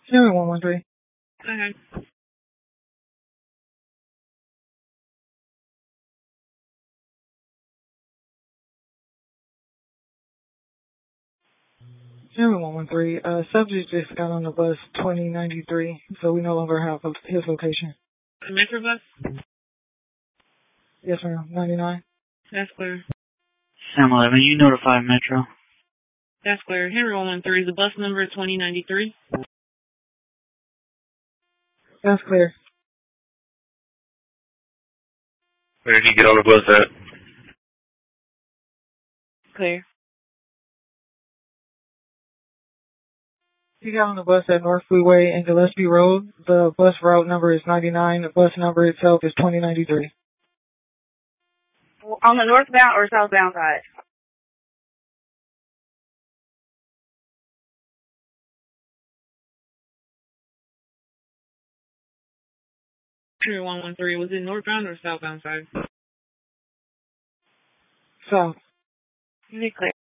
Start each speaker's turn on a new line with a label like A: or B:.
A: Henry 113.
B: Okay.
A: Henry 113. Subject just got on the bus 2093, so we no longer have his location.
B: The Metro bus?
A: Yes, ma'am. 99.
B: That's clear.
C: Sam 11, you notify Metro.
B: That's clear. Henry 113, the bus number 2093.
A: That's clear.
D: Where did he get on the bus at?
B: Clear.
A: He got on the bus at North Freeway and Gillespie Road. The bus route number is 99. The bus number itself is 2093.
E: On the northbound or southbound side?
B: Henry 113, was it northbound or southbound side?
A: South.
E: Is it clear?